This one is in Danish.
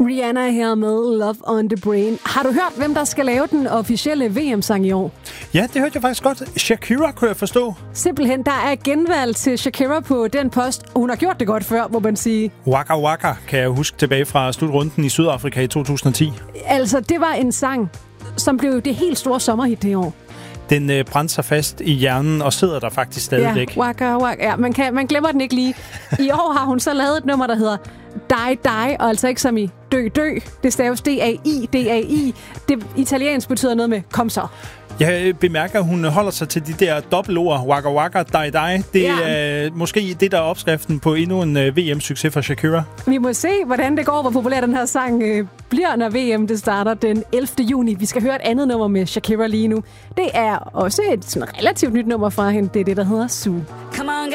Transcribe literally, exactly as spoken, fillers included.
Rihanna her med Love on the Brain. Har du hørt, hvem der skal lave den officielle V M-sang i år? Ja, det hørte jeg faktisk godt. Shakira, kunne jeg forstå. Simpelthen, der er genvalg til Shakira på den post. Hun har gjort det godt før, må man sige. Waka Waka, kan jeg huske tilbage fra slutrunden i Sydafrika i to tusind og ti. Altså, det var en sang, som blev det helt store sommerhit det år. Den øh, brændte sig fast i hjernen og sidder der faktisk stadigvæk. Ja, waka, waka. Ja, man, kan, man glemmer den ikke lige. I år har hun så lavet et nummer, der hedder Die Die, og altså ikke som i dø dø. Det staves D A I D A I. Det italiensk betyder noget med kom så. Jeg bemærker, at hun holder sig til de der dobbeltord, waka waka, die die. Det er ja. øh, måske det, der er opskriften på endnu en øh, V M-succes for Shakira. Vi må se, hvordan det går, hvor populær den her sang øh, bliver, når V M det starter den ellevte juni. Vi skal høre et andet nummer med Shakira lige nu. Det er også et sådan relativt nyt nummer fra hende. Det er det, der hedder Zoo.